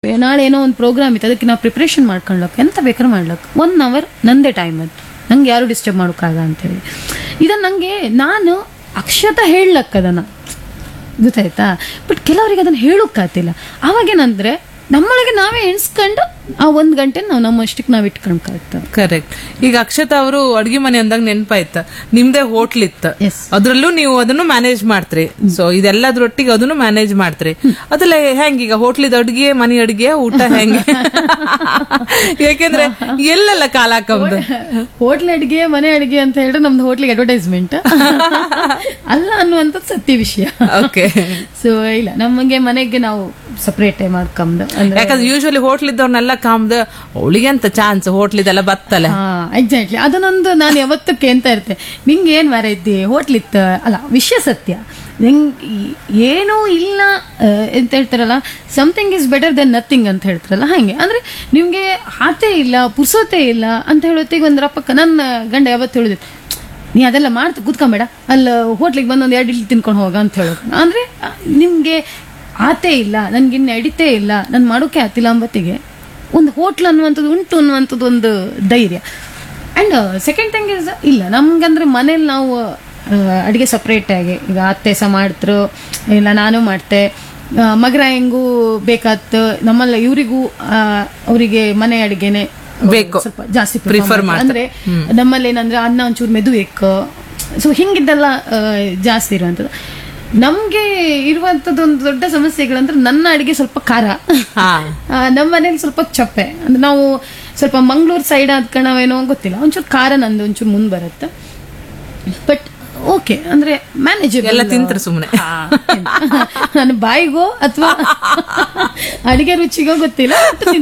ಅಂದ್ರೆ ನಾಳೆ ಏನೋ ಒಂದು ಪ್ರೋಗ್ರಾಮ್ ಇತ್ತು, ಅದಕ್ಕೆ ನಾವು ಪ್ರಿಪ್ರೇಷನ್ ಮಾಡ್ಕೊಳ್ಲಕ್ ಎಂತ ಬೇಕಾದ್ರೆ ಮಾಡ್ಲಕ್ 1 hour ನಂದೇ ಟೈಮ್ ಅದು, ನಂಗೆ ಯಾರು ಡಿಸ್ಟರ್ಬ್ ಮಾಡೋಕ್ಕಾಗ ಅಂತೇಳಿ. ಇದನ್ನ ನಂಗೆ ನಾನು ಅಕ್ಷತ ಹೇಳಕ್ ಅದನ್ನ ಗೊತ್ತಾಯ್ತಾ. ಬಟ್ ಕೆಲವರಿಗೆ ಅದನ್ನ ಹೇಳೋಕ್ಕಾಗ್ತಿಲ್ಲ. ಅವಾಗೇನಂದ್ರೆ ನಮ್ಮೊಳಗೆ ನಾವೇ ಎಣಿಸ್ಕೊಂಡು ಆ 1 ಗಂಟೆ ನಾವು ನಮ್ಮಷ್ಟಕ್ಕೆ ನಾವ್ ಇಟ್ಕೊಂಡ್ಕಾಗ್ತದೆ. ಕರೆಕ್ಟ್. ಈಗ ಅಕ್ಷತಾ ಅವರು ಅಡ್ಗೆ ಮನೆ ಅಂದಾಗ ನೆನಪಾಯ್ತ, ನಿಮ್ದೇ ಹೋಟ್ಲ್ ಇತ್ತು, Yes. ಅದ್ರಲ್ಲೂ ನೀವು ಅದನ್ನು ಮ್ಯಾನೇಜ್ ಮಾಡ್ತ್ರಿ. ಸೊ ಇದೆಲ್ಲದ್ರೊಟ್ಟಿಗೆ ಅದನ್ನು ಮ್ಯಾನೇಜ್ ಮಾಡ್ತ್ರಿ. ಅದೆಲ್ಲ ಹೆಂಗೀಗ ಹೋಟ್ಲಿದ ಅಡ್ಗೆ ಮನೆ ಅಡ್ಗೆ ಊಟ ಹೆಂಗೆ? ಯಾಕೆಂದ್ರೆ ಎಲ್ಲೆಲ್ಲ ಕಾಲ ಹಾಕಂದು ಹೋಟ್ಲ್ ಅಡಿಗೆ ಮನೆ ಅಡಿಗೆ ಅಂತ ಹೇಳಿದ್ರೆ ನಮ್ದು ಹೋಟ್ಲಿಗೆ ಅಡ್ವರ್ಟೈಸ್ಮೆಂಟ್ ಅಲ್ಲ ಅನ್ನುವಂಥದ್ದು ಸತ್ಯ ವಿಷಯ. ಓಕೆ. ಸೊ ಇಲ್ಲ, ನಮಗೆ ಮನೆಗೆ ನಾವು ಸಪರೇಟ್ ಮಾಡ್ಕೊಂಡ್ ಯಾಕಂದ್ರೆ ಯೂಶಲಿ ಹೋಟ್ಲ್ ಇದ್ದವ್ರನ್ನೆಲ್ಲ ಕಾಮ್ದು ಅವಳಿಗೆ ಅಂತ ಚಾನ್ಸ್ ಹೋಟ್ಲಿದೆಲ್ಲ ಬತ್ತಲ್ಲ. ಎಕ್ಸಾಕ್ಟ್ಲಿ, ಅದನ್ನೊಂದು ನಾನು ಯಾವತ್ತೂ ಕೇಳ್ತಾ ಇರ್ತೇನೆ, ನಿಂಗೆ ಏನ್ ಮಾರೈತಿ ಹೋಟ್ಲ್ ಇತ್ತ ಅಲ್ಲ. ವಿಷಯ ಸತ್ಯ, ನಿಂಗೆ ಏನೂ ಇಲ್ಲ ಅಂತ ಹೇಳ್ತಾರಲ್ಲ, something is better then nothing ಅಂತ ಹೇಳ್ತಾರಲ್ಲ, ಹಾಗೆ ಅಂದ್ರೆ ನಿಮ್ಗೆ ಹಾತೆ ಇಲ್ಲ, ಪುರ್ಸೋತೆ ಇಲ್ಲ ಅಂತ ಹೇಳೋತ್ತಿಗೆ ಒಂದರ ಪಕ್ಕ ನನ್ನ ಗಂಡ ಯಾವತ್ತು ಹೇಳಿದ್ರು, ನೀ ಅದೆಲ್ಲ ಮಾಡ್ತಾ ಕೂತ್ಕೊಂಬೇಡ, ಅಲ್ಲಿ ಹೋಟ್ಲಿಗೆ ಬಂದೊಂದು 2 ಇಡ್ಲಿ ತಿನ್ಕೊಂಡು ಹೋಗ ಅಂತ ಹೇಳೋದು. ಅಂದ್ರೆ ನಿಮ್ಗೆ ಆತೇ ಇಲ್ಲ, ನನ್ಗಿನ್ನ ಎಡಿತೇ ಇಲ್ಲ, ನನ್ ಮಾಡೋಕೆ ಆತಿಲ್ಲ ಅಂಬತ್ತಿಗೆ ಒಂದು ಹೋಟ್ಲ್ ಅನ್ನುವಂಥದ್ದು ಉಂಟು ಅನ್ನುವಂಥದ್ದು ಒಂದು ಧೈರ್ಯ. ಅಂಡ್ ಸೆಕೆಂಡ್ ಥಿಂಗ್ ಇಸ್, ಇಲ್ಲ ನಮ್ಗಂದ್ರೆ ಮನೇಲಿ ನಾವು ಅಡಿಗೆ ಸಪ್ರೇಟ್ ಆಗಿ, ಈಗ ಅತ್ತೆ ಸಹ ಮಾಡ್ತರು, ಇಲ್ಲ ನಾನು ಮಾಡ್ತೆ, ಮಗರ ಹೆಂಗೂ ಬೇಕಾತ್, ನಮ್ಮಲ್ಲ ಇವರಿಗೂ ಅವರಿಗೆ ಮನೆ ಅಡಿಗೆನೆ ಬೇಕು, ಸ್ವಲ್ಪ ಜಾಸ್ತಿ ಪ್ರಿಫರ್ ಅಂದ್ರೆ ನಮ್ಮಲ್ಲಿ ಏನಂದ್ರೆ ಅನ್ನ ಒಂಚೂರು ಮೆದುಬೇಕು, ಸೊ ಹಿಂಗಿದ್ದೆಲ್ಲ ಜಾಸ್ತಿ ಇರುವಂಥದ್ದು. ನಮ್ಗೆ ಇರುವಂತದ್ದು ಒಂದು ದೊಡ್ಡ ಸಮಸ್ಯೆಗಳಂದ್ರೆ ನನ್ನ ಅಡಿಗೆ ಸ್ವಲ್ಪ ಖಾರ, ನಮ್ಮ ಮನೇಲಿ ಸ್ವಲ್ಪ ಚಪ್ಪೆ. ಅಂದ್ರೆ ನಾವು ಸ್ವಲ್ಪ ಮಂಗಳೂರು ಸೈಡ್ ಆದ ಕಣವೇನೋ ಗೊತ್ತಿಲ್ಲ, ಒಂಚೂರು ಖಾರ ನಂದು ಒಂಚೂರು ಮುಂದ್ ಬರುತ್ತೆ. ಬಟ್ ಓಕೆ, ಅಂದ್ರೆ ಮ್ಯಾನೇಜಬಲ್. ಎಲ್ಲ ತಿಂತಾರೆ ಸುಮ್ಮನೆ, ನನ್ನ ಬಾಯಿಗೋ ಅಥವಾ ಅಡಿಗೆ ರುಚಿಗೋ ಗೊತ್ತಿಲ್ಲ.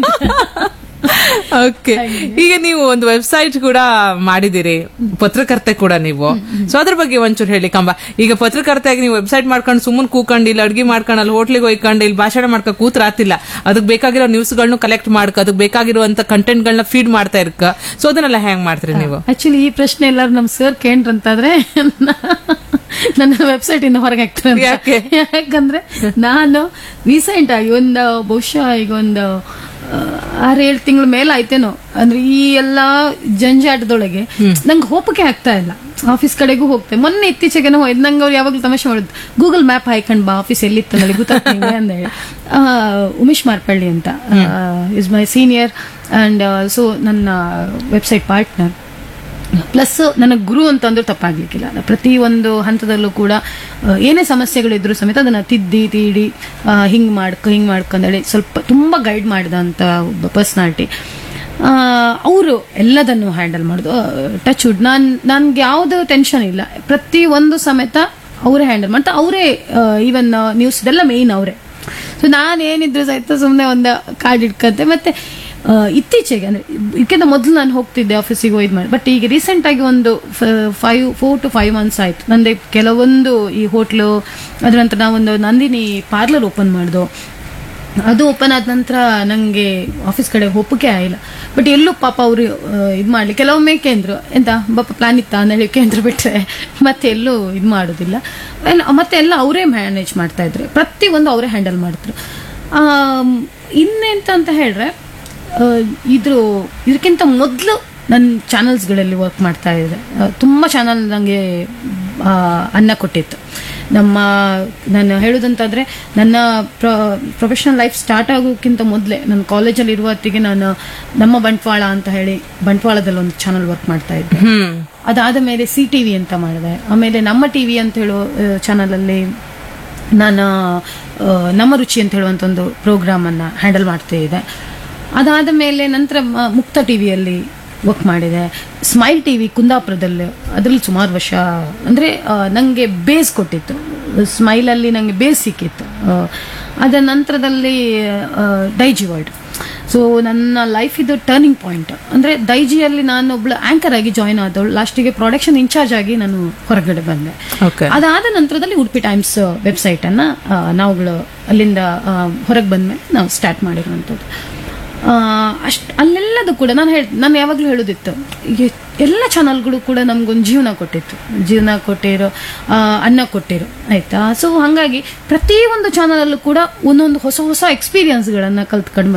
ಓಕೆ. ಈಗ ನೀವು ಒಂದು ವೆಬ್ಸೈಟ್ ಕೂಡ ಮಾಡಿದಿರಿ, ಪತ್ರಕರ್ತೆ ಕೂಡ ನೀವು. ಸೊ ಅದ್ರ ಬಗ್ಗೆ ಒಂಚೂರು ಹೇಳಿ ಕಂಬ. ಈಗ ಪತ್ರಕರ್ತೆಯಾಗಿ ನೀವು ವೆಬ್ಸೈಟ್ ಮಾಡ್ಕೊಂಡು ಸುಮ್ಮನೆ ಕೂಕೊಂಡು ಇಲ್ಲಿ ಅಡ್ಗೆ ಮಾಡ್ಕೊಂಡು ಅಲ್ಲಿ ಹೋಟ್ಲಿಗೆ ಹೋಯ್ಕೊಂಡು ಇಲ್ಲಿ ಭಾಷಣ ಮಾಡ್ಕೊ ಕೂತ್ರ ಆತಿಲ್ಲ. ಅದಕ್ಕೆ ಬೇಕಾಗಿರೋ ನ್ಯೂಸ್ಗಳನ್ನು ಕಲೆಕ್ಟ್ ಮಾಡ್ಕ, ಅದಕ್ಕೆ ಬೇಕಾಗಿರುವಂತ ಕಂಟೆಂಟ್ ಗಳನ್ನ ಫೀಡ್ ಮಾಡ್ತಾ ಇರ್ಕ. ಸೊ ಅದನ್ನೆಲ್ಲ ಹೆಂಗ್ ಮಾಡ್ತೀರಿ ನೀವು? ಆಕ್ಚುಲಿ ಈ ಪ್ರಶ್ನೆ ಎಲ್ಲರೂ ನಮ್ ಸರ್ ಕೇಂದ್ರಂತಾದ್ರೆ ನನ್ನ ವೆಬ್ಸೈಟ್ ಇಂದ ಹೊರಗೆ ಹಾಕ್ತಾರೆ. ಯಾಕಂದ್ರೆ ನಾನು ರೀಸೆಂಟ್ ಆಗಿ ಬಹುಶಃ ಈಗ ಒಂದು 6-7 ತಿಂಗಳ ಮೇಲೆ ಆಯ್ತೇನೋ, ಅಂದ್ರೆ ಈ ಎಲ್ಲಾ ಜಂಜಾಟದೊಳಗೆ ನಂಗೆ ಹೋಪಕ್ಕೆ ಆಗ್ತಾ ಇಲ್ಲ. ಆಫೀಸ್ ಕಡೆಗೂ ಹೋಗ್ತೇನೆ. ಮೊನ್ನೆ ಇತ್ತೀಚೆಗೆ ಹೋಯ್ತು, ನಂಗೆ ಅವ್ರು ಯಾವಾಗ್ಲೂ ತಮಾಷೆ ಮಾಡುದು, ಗೂಗಲ್ ಮ್ಯಾಪ್ ಹಾಕೊಂಡ್ ಬಾ ಆಫೀಸ್ ಎಲ್ಲಿತ್ತು ನನಗೆ ಗೊತ್ತಾಗ್ತಂಗೆ ಅಂತ ಹೇಳಿ. ಉಮೇಶ್ ಮಾರ್ಪಳ್ಳಿ ಅಂತ is my senior and also ನನ್ನ ವೆಬ್ಸೈಟ್ ಪಾರ್ಟ್ನರ್, ಪ್ಲಸ್ ನನ್ನ ಗುರು ಅಂತಂದ್ರೂ ತಪ್ಪಾಗ್ಲಿಕ್ಕಿಲ್ಲ. ಪ್ರತಿ ಒಂದು ಹಂತದಲ್ಲೂ ಕೂಡ ಏನೇ ಸಮಸ್ಯೆಗಳಿದ್ರು ಸಮೇತ ಅದನ್ನ ತಿದ್ದಿ ತೀಡಿ ಹಿಂಗ್ ಮಾಡ್ಕೊಂಡೇಳಿ ಸ್ವಲ್ಪ ತುಂಬಾ ಗೈಡ್ ಮಾಡಿದಂತ ಒಬ್ಬ ಪರ್ಸನಾಲಿಟಿ. ಅವರು ಎಲ್ಲದನ್ನು ಹ್ಯಾಂಡಲ್ ಮಾಡೋದು, ಟಚ್ ವುಡ್, ನನ್ಗೆ ಯಾವ್ದು ಟೆನ್ಷನ್ ಇಲ್ಲ. ಪ್ರತಿ ಒಂದು ಸಮೇತ ಅವರೇ ಹ್ಯಾಂಡಲ್ ಮಾಡ್ತಾ, ಅವರೇ ಈವನ್ ನ್ಯೂಸ್ ಇದೆಲ್ಲ ಮೇಯ್ನ್ ಅವರೇ. ಸೊ ನಾನೇನಿದ್ರು ಸಹಿತ ಸುಮ್ಮನೆ ಒಂದು ಕಾರ್ಡ್ ಇಟ್ಕಂತೆ. ಮತ್ತೆ ಇತ್ತೀಚೆಗೆ ಅಂದ್ರೆ ಇದಕ್ಕಿಂತ ಮೊದಲು ನಾನು ಹೋಗ್ತಿದ್ದೆ ಆಫೀಸಿಗೆ ಹೋಯ್ದು ಮಾಡಿ. ಬಟ್ ಈಗ ರೀಸೆಂಟ್ ಆಗಿ ಒಂದು 4 to 5 months ಆಯ್ತು ನಂದೆ ಕೆಲವೊಂದು ಈ ಹೋಟ್ಲು, ಅದ್ರ ನಂತರ ನಾವೊಂದು ನಂದಿನಿ ಪಾರ್ಲರ್ ಓಪನ್ ಮಾಡ್ದು. ಅದು ಓಪನ್ ಆದ ನಂತರ ನಂಗೆ ಆಫೀಸ್ ಕಡೆ ಒಪ್ಪಿಗೆ ಆಗಿಲ್ಲ. ಬಟ್ ಎಲ್ಲೂ ಪಾಪ ಅವರು ಇದು ಮಾಡ್ಲಿ, ಕೆಲವೊಮ್ಮೆ ಕೇಂದ್ರ ಎಂತ ಬಾಪ ಪ್ಲಾನ್ ಇತ್ತ ಅಂತ ಹೇಳಿ ಕೇಂದ್ರ ಬಿಟ್ರೆ ಮತ್ತೆ ಎಲ್ಲೂ ಇದು ಮಾಡೋದಿಲ್ಲ. ಮತ್ತೆ ಎಲ್ಲ ಅವರೇ ಮ್ಯಾನೇಜ್ ಮಾಡ್ತಾ ಇದ್ರು, ಪ್ರತಿ ಒಂದು ಅವರೇ ಹ್ಯಾಂಡಲ್ ಮಾಡಿದ್ರು. ಇನ್ನೆಂತ ಅಂತ ಹೇಳ್ರೆ, ಇದಕ್ಕಿಂತ ಮೊದಲು ನನ್ನ ಚಾನಲ್ಸ್ಗಳಲ್ಲಿ ವರ್ಕ್ ಮಾಡ್ತಾ ಇದ್ದೆ. ತುಂಬ ಚಾನಲ್ ನನಗೆ ಅನ್ನ ಕೊಟ್ಟಿತ್ತು. ನಾನು ಹೇಳೋದಂತಾದ್ರೆ, ನನ್ನ ಪ್ರೊಫೆಷನಲ್ ಲೈಫ್ ಸ್ಟಾರ್ಟ್ ಆಗೋಕ್ಕಿಂತ ಮೊದಲೇ ನನ್ನ ಕಾಲೇಜಲ್ಲಿ ಇರುವ ಹೊತ್ತಿಗೆ ನಾನು ನಮ್ಮ ಬಂಟ್ವಾಳ ಅಂತ ಹೇಳಿ ಬಂಟ್ವಾಳದಲ್ಲಿ ಒಂದು ಚಾನಲ್ ವರ್ಕ್ ಮಾಡ್ತಾ ಇದ್ದೆ. ಅದಾದ ಮೇಲೆ CTV ಅಂತ ಮಾಡಿದೆ. ಆಮೇಲೆ ನಮ್ಮ TV ಅಂತ ಹೇಳೋ ಚಾನಲಲ್ಲಿ ನಾನು ನಮ್ಮ ರುಚಿ ಅಂತ ಹೇಳುವಂಥ ಒಂದು ಪ್ರೋಗ್ರಾಮ್ ಅನ್ನ ಹ್ಯಾಂಡಲ್ ಮಾಡ್ತಾ ಇದ್ದೆ. ಅದಾದ ಮೇಲೆ ನಂತರ ಮುಕ್ತ ಟಿವಿಯಲ್ಲಿ ವರ್ಕ್ ಮಾಡಿದೆ. ಸ್ಮೈಲ್ TV ಕುಂದಾಪುರದಲ್ಲಿ, ಅದರಲ್ಲಿ ಸುಮಾರು ವರ್ಷ ಅಂದ್ರೆ ನಂಗೆ ಬೇಸ್ ಕೊಟ್ಟಿತ್ತು. ಸ್ಮೈಲಲ್ಲಿ ನಂಗೆ ಬೇಸ್ ಸಿಕ್ಕಿತ್ತು. ಅದರ ನಂತರದಲ್ಲಿ ಡೈಜಿ ವರ್ಲ್ಡ್. ಸೊ ನನ್ನ ಲೈಫ್ ಇದು ಟರ್ನಿಂಗ್ ಪಾಯಿಂಟ್. ಅಂದ್ರೆ ದೈಜಿಯಲ್ಲಿ ನಾನು ಒಬ್ಳು ಆಂಕರ್ ಆಗಿ ಜಾಯ್ನ್ ಆದವಳು. ಲಾಸ್ಟಿಗೆ ಪ್ರೊಡಕ್ಷನ್ ಇನ್ಚಾರ್ಜ್ ಆಗಿ ನಾನು ಹೊರಗಡೆ ಬಂದೆ. ಅದಾದ ನಂತರದಲ್ಲಿ ಉಡುಪಿ ಟೈಮ್ಸ್ ವೆಬ್ಸೈಟ್ ಅನ್ನ ನಾವುಗಳು ಅಲ್ಲಿಂದ ಹೊರಗೆ ಬಂದ್ಮೇಲೆ ನಾವು ಸ್ಟಾರ್ಟ್ ಮಾಡಿರುವಂಥದ್ದು. ಅಲ್ಲೆಲ್ಲದು ಕೂಡ ನಾನು ಯಾವಾಗ್ಲೂ ಹೇಳೋದಿತ್ತು, ಎಲ್ಲ ಚಾನಲ್ಗಳು ಕೂಡ ನಮ್ಗೊಂದು ಜೀವನ ಕೊಟ್ಟಿರೋ ಅನ್ನ ಕೊಟ್ಟಿರೋ ಆಯ್ತಾ. ಸೊ ಹಾಗಾಗಿ ಪ್ರತಿ ಒಂದು ಚಾನಲ್ ಅಲ್ಲೂ ಕೂಡ ಒಂದೊಂದು ಹೊಸ ಎಕ್ಸ್ಪೀರಿಯನ್ಸ್ ಗಳನ್ನ ಕಲ್ತ್ಕೊಂಡು